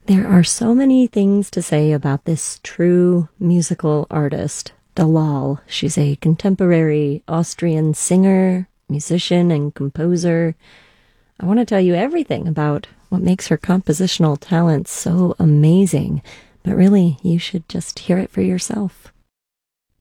There are so many things to say about this true musical artist, Dalal. She's a contemporary Austrian singer, musician, and composer. I want to tell you everything about what makes her compositional talent so amazing, but really, you should just hear it for yourself.